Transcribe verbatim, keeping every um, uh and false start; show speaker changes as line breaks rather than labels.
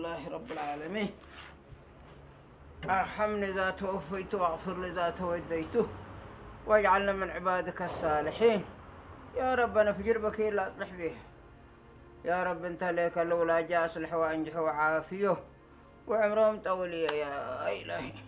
لله رب العالمين. ارحمني إذا توفيت واغفر لي إذا توديته واجعلنا من عبادك الصالحين. يا رب أنا في جربك لا أصلح به. يا رب أنت ليك الأولى جاء أصلح وأنجح وعافيه وعمرهم طولي يا إلهي.